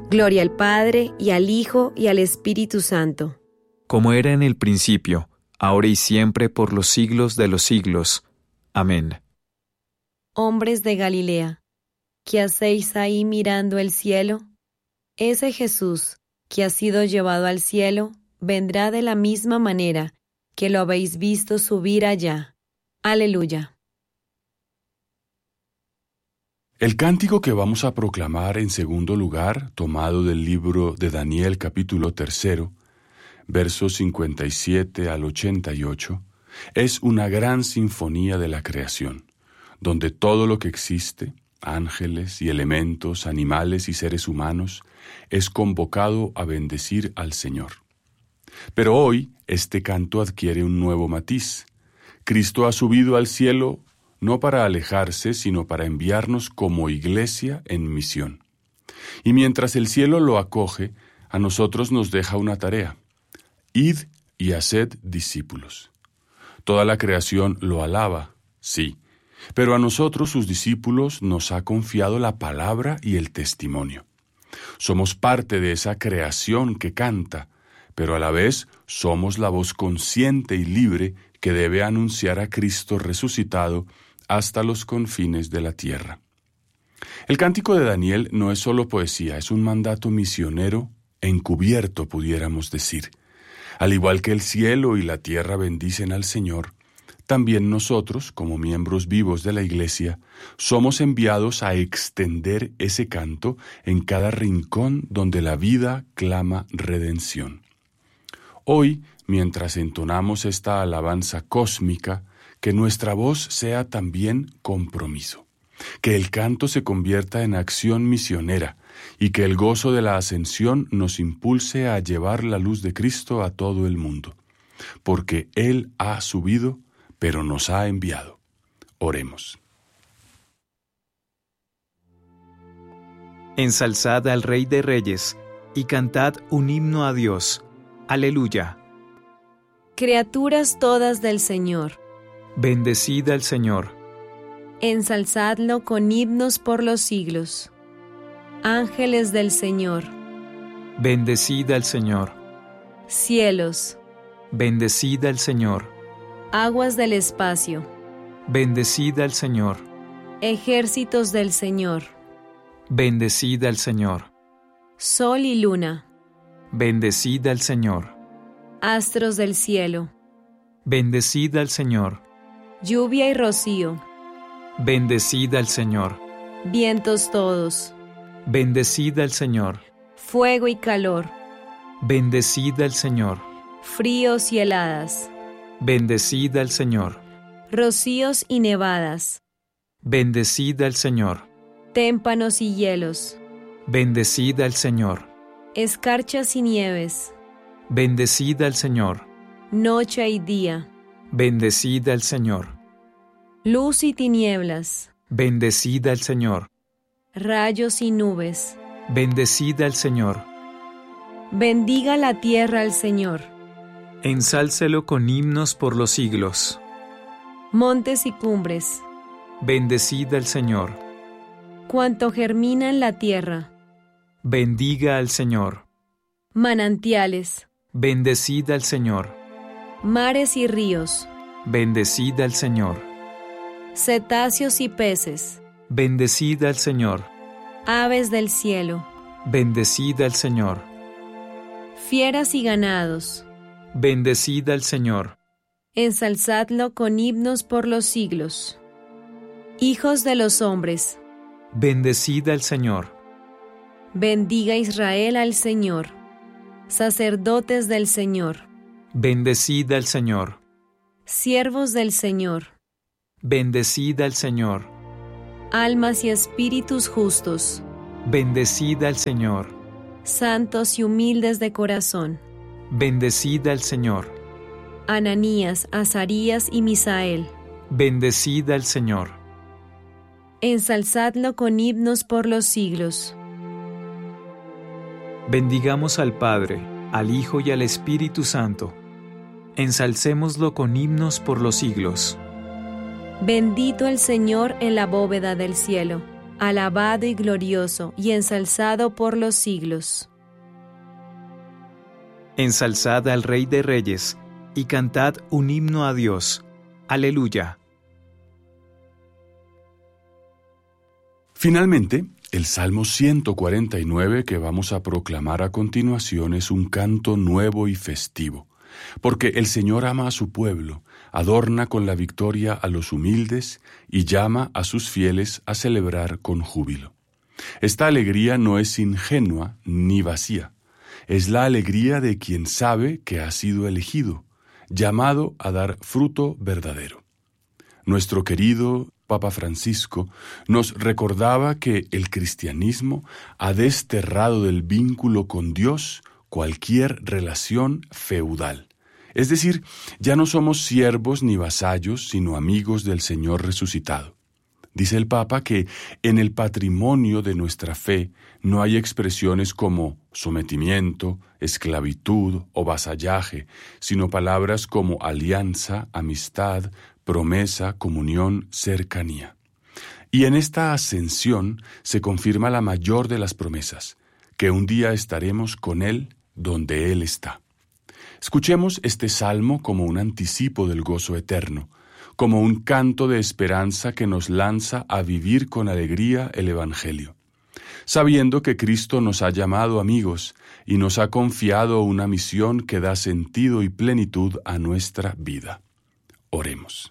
Gloria al Padre, y al Hijo, y al Espíritu Santo. Como era en el principio, ahora y siempre, por los siglos de los siglos. Amén. Hombres de Galilea, ¿qué hacéis ahí mirando el cielo? Ese Jesús, que ha sido llevado al cielo, vendrá de la misma manera que lo habéis visto subir allá. Aleluya. El cántico que vamos a proclamar en segundo lugar, tomado del libro de Daniel capítulo 3, versos 57 al 88, es una gran sinfonía de la creación, donde todo lo que existe, ángeles y elementos, animales y seres humanos, es convocado a bendecir al Señor. Pero hoy este canto adquiere un nuevo matiz. Cristo ha subido al cielo no para alejarse, sino para enviarnos como iglesia en misión. Y mientras el cielo lo acoge, a nosotros nos deja una tarea: id y haced discípulos. Toda la creación lo alaba, sí, pero a nosotros, sus discípulos, nos ha confiado la palabra y el testimonio. Somos parte de esa creación que canta, pero a la vez somos la voz consciente y libre que debe anunciar a Cristo resucitado hasta los confines de la tierra. El cántico de Daniel no es solo poesía, es un mandato misionero encubierto, pudiéramos decir. Al igual que el cielo y la tierra bendicen al Señor, también nosotros, como miembros vivos de la Iglesia, somos enviados a extender ese canto en cada rincón donde la vida clama redención. Hoy, mientras entonamos esta alabanza cósmica, que nuestra voz sea también compromiso, que el canto se convierta en acción misionera y que el gozo de la ascensión nos impulse a llevar la luz de Cristo a todo el mundo, porque Él ha subido, pero nos ha enviado. Oremos. Ensalzad al Rey de Reyes y cantad un himno a Dios. Aleluya. Criaturas todas del Señor, Bendecid al Señor. ensalzadlo con himnos por los siglos. Ángeles del Señor, Bendecid al Señor. cielos, Bendecid al Señor. aguas del espacio, Bendecid al Señor. ejércitos del Señor, Bendecid al Señor. sol y luna, Bendecid al Señor. astros del cielo, Bendecid al Señor. lluvia y rocío, Bendecid al Señor. vientos todos, Bendecid al Señor. fuego y calor, Bendecid al Señor. fríos y heladas, Bendecid al Señor. rocíos y nevadas, Bendecid al Señor. témpanos y hielos, Bendecid al Señor. escarchas y nieves, Bendecid al Señor. noche y día, Bendecid al Señor. luz y tinieblas, Bendecid al Señor. rayos y nubes. Bendecid al Señor. Bendiga la tierra al Señor, Ensálcelo con himnos por los siglos. montes y cumbres, Bendecid al Señor. cuanto germina en la tierra, Bendiga al Señor. manantiales, Bendecid al Señor. mares y ríos, Bendecid al Señor. cetáceos y peces, Bendecid al Señor. aves del cielo, Bendecid al Señor. fieras y ganados, Bendecid al Señor. ensalzadlo con himnos por los siglos. Hijos de los hombres, Bendecid al Señor. bendiga Israel al Señor. Sacerdotes del Señor, Bendecid al Señor. siervos del Señor, Bendecid al Señor. almas y espíritus justos, Bendecid al Señor. santos y humildes de corazón, Bendecid al Señor. Ananías, Azarías y Misael, Bendecid al Señor. ensalzadlo con himnos por los siglos. Bendigamos al Padre, al Hijo y al Espíritu Santo. Ensalcémoslo con himnos por los siglos. Bendito el Señor en la bóveda del cielo, alabado y glorioso y ensalzado por los siglos. Ensalzad al Rey de Reyes, y cantad un himno a Dios. Aleluya. Finalmente, el Salmo 149 que vamos a proclamar a continuación es un canto nuevo y festivo, porque el Señor ama a su pueblo, adorna con la victoria a los humildes y llama a sus fieles a celebrar con júbilo. Esta alegría no es ingenua ni vacía, es la alegría de quien sabe que ha sido elegido, llamado a dar fruto verdadero. Nuestro querido Papa Francisco nos recordaba que el cristianismo ha desterrado del vínculo con Dios cualquier relación feudal. Es decir, ya no somos siervos ni vasallos, sino amigos del Señor resucitado. Dice el Papa que en el patrimonio de nuestra fe no hay expresiones como sometimiento, esclavitud o vasallaje, sino palabras como alianza, amistad, promesa, comunión, cercanía. Y en esta ascensión se confirma la mayor de las promesas, que un día estaremos con Él donde Él está. Escuchemos este salmo como un anticipo del gozo eterno, como un canto de esperanza que nos lanza a vivir con alegría el Evangelio, sabiendo que Cristo nos ha llamado amigos y nos ha confiado una misión que da sentido y plenitud a nuestra vida. Oremos.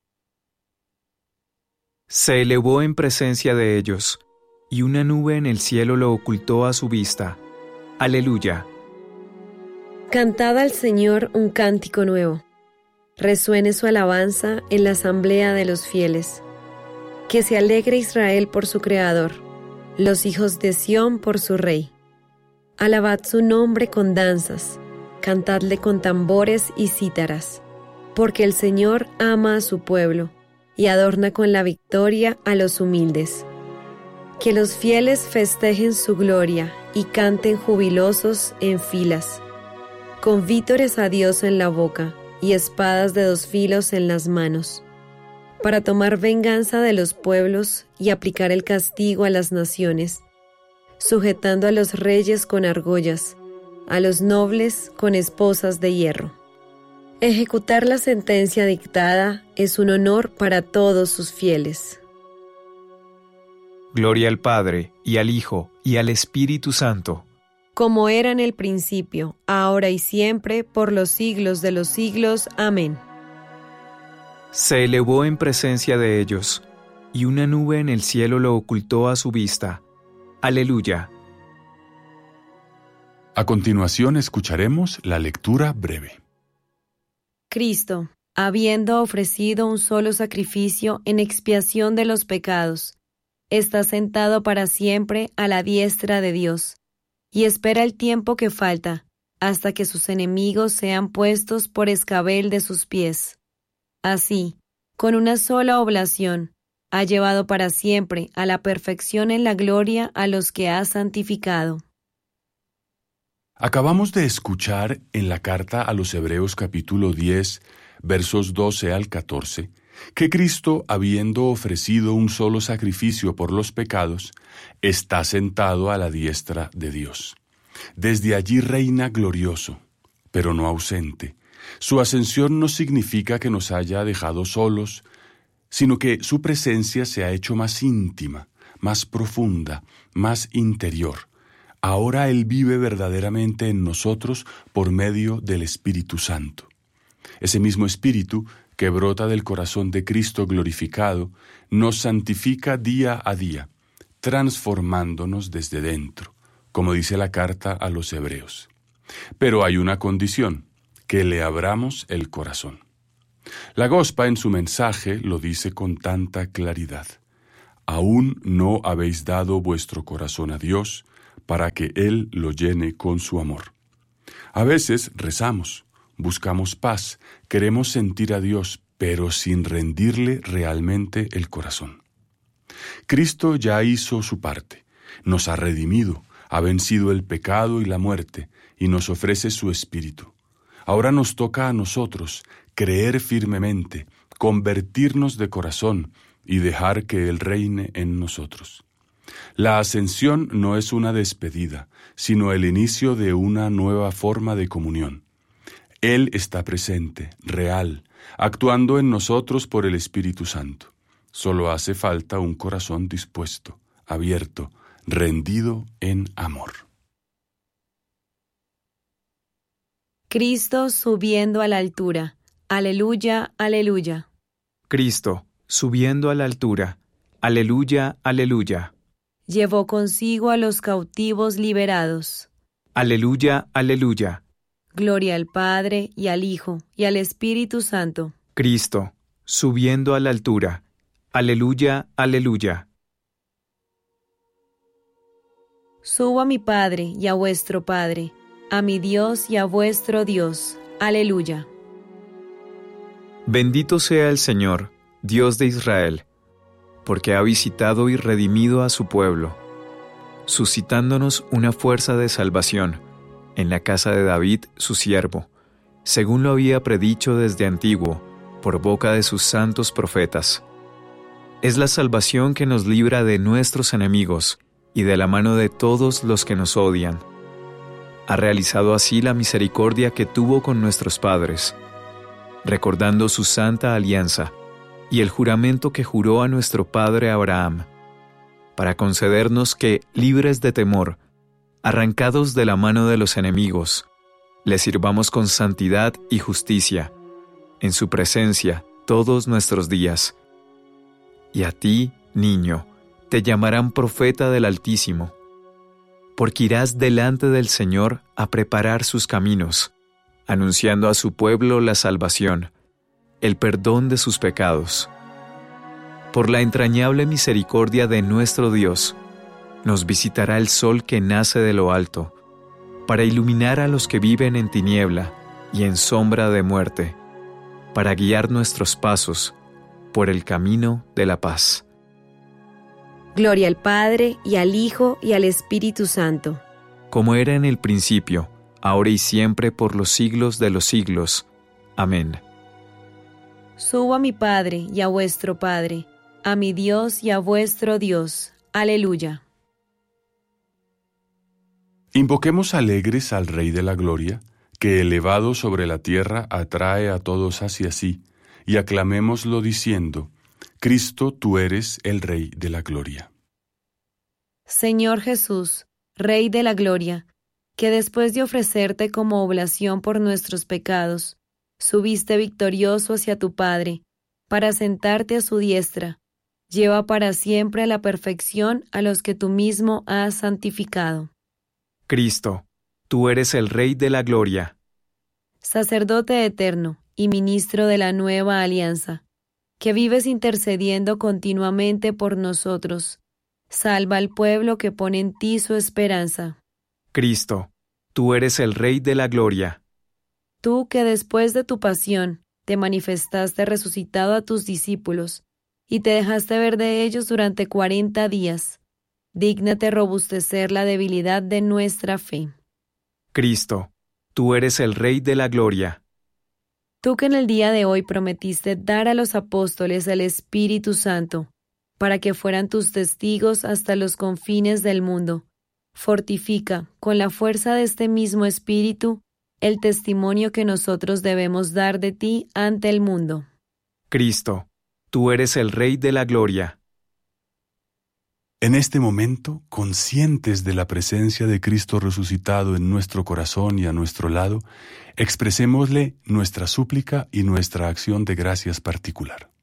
Se elevó en presencia de ellos, y una nube en el cielo lo ocultó a su vista. Aleluya. Cantad al Señor un cántico nuevo. Resuene su alabanza en la asamblea de los fieles. Que se alegre Israel por su Creador, los hijos de Sión por su Rey. Alabad su nombre con danzas, cantadle con tambores y cítaras, porque el Señor ama a su pueblo y adorna con la victoria a los humildes. Que los fieles festejen su gloria y canten jubilosos en filas, con vítores a Dios en la boca y espadas de 2 filos en las manos, para tomar venganza de los pueblos y aplicar el castigo a las naciones, sujetando a los reyes con argollas, a los nobles con esposas de hierro. Ejecutar la sentencia dictada es un honor para todos sus fieles. Gloria al Padre, y al Hijo, y al Espíritu Santo. Como era en el principio, ahora y siempre, por los siglos de los siglos. Amén. Se elevó en presencia de ellos, y una nube en el cielo lo ocultó a su vista. Aleluya. A continuación escucharemos la lectura breve. Cristo, habiendo ofrecido un solo sacrificio en expiación de los pecados, está sentado para siempre a la diestra de Dios, y espera el tiempo que falta, hasta que sus enemigos sean puestos por escabel de sus pies. Así, con una sola oblación, ha llevado para siempre a la perfección en la gloria a los que ha santificado. Acabamos de escuchar en la carta a los Hebreos capítulo 10, versos 12 al 14, que Cristo, habiendo ofrecido un solo sacrificio por los pecados, está sentado a la diestra de Dios. Desde allí reina glorioso, pero no ausente. Su ascensión no significa que nos haya dejado solos, sino que su presencia se ha hecho más íntima, más profunda, más interior. Ahora Él vive verdaderamente en nosotros por medio del Espíritu Santo. Ese mismo Espíritu que brota del corazón de Cristo glorificado, nos santifica día a día, transformándonos desde dentro, como dice la carta a los Hebreos. Pero hay una condición, que le abramos el corazón. La Gospa en su mensaje lo dice con tanta claridad. Aún no habéis dado vuestro corazón a Dios para que Él lo llene con su amor. A veces rezamos, buscamos paz, queremos sentir a Dios, pero sin rendirle realmente el corazón. Cristo ya hizo su parte, nos ha redimido, ha vencido el pecado y la muerte, y nos ofrece su Espíritu. Ahora nos toca a nosotros creer firmemente, convertirnos de corazón y dejar que Él reine en nosotros. La ascensión no es una despedida, sino el inicio de una nueva forma de comunión. Él está presente, real, actuando en nosotros por el Espíritu Santo. Solo hace falta un corazón dispuesto, abierto, rendido en amor. Cristo subiendo a la altura. Aleluya, aleluya. Cristo, subiendo a la altura. Aleluya, aleluya. Llevó consigo a los cautivos liberados. Aleluya, aleluya. Gloria al Padre, y al Hijo, y al Espíritu Santo. Cristo, subiendo a la altura. Aleluya, aleluya. Subo a mi Padre y a vuestro Padre, a mi Dios y a vuestro Dios. Aleluya. Bendito sea el Señor, Dios de Israel, porque ha visitado y redimido a su pueblo, suscitándonos una fuerza de salvación en la casa de David, su siervo, según lo había predicho desde antiguo, por boca de sus santos profetas. Es la salvación que nos libra de nuestros enemigos y de la mano de todos los que nos odian. Ha realizado así la misericordia que tuvo con nuestros padres, recordando su santa alianza y el juramento que juró a nuestro padre Abraham, para concedernos que, libres de temor, arrancados de la mano de los enemigos, le sirvamos con santidad y justicia, en su presencia todos nuestros días. Y a ti, niño, te llamarán profeta del Altísimo, porque irás delante del Señor a preparar sus caminos, anunciando a su pueblo la salvación, el perdón de sus pecados. Por la entrañable misericordia de nuestro Dios, nos visitará el sol que nace de lo alto, para iluminar a los que viven en tiniebla y en sombra de muerte, para guiar nuestros pasos por el camino de la paz. Gloria al Padre, y al Hijo, y al Espíritu Santo. Como era en el principio, ahora y siempre, por los siglos de los siglos. Amén. Subo a mi Padre y a vuestro Padre, a mi Dios y a vuestro Dios. Aleluya. Invoquemos alegres al Rey de la Gloria, que elevado sobre la tierra atrae a todos hacia sí, y aclamémoslo diciendo: Cristo, tú eres el Rey de la Gloria. Señor Jesús, Rey de la Gloria, que después de ofrecerte como oblación por nuestros pecados, subiste victorioso hacia tu Padre, para sentarte a su diestra, lleva para siempre a la perfección a los que tú mismo has santificado. Cristo, tú eres el Rey de la Gloria. Sacerdote eterno y ministro de la nueva alianza, que vives intercediendo continuamente por nosotros, salva al pueblo que pone en ti su esperanza. Cristo, tú eres el Rey de la Gloria. Tú que después de tu pasión te manifestaste resucitado a tus discípulos y te dejaste ver de ellos durante 40 días, dígnate robustecer la debilidad de nuestra fe. Cristo, tú eres el Rey de la Gloria. Tú que en el día de hoy prometiste dar a los apóstoles el Espíritu Santo, para que fueran tus testigos hasta los confines del mundo, fortifica con la fuerza de este mismo Espíritu el testimonio que nosotros debemos dar de ti ante el mundo. Cristo, tú eres el Rey de la Gloria. En este momento, conscientes de la presencia de Cristo resucitado en nuestro corazón y a nuestro lado, expresémosle nuestra súplica y nuestra acción de gracias particular.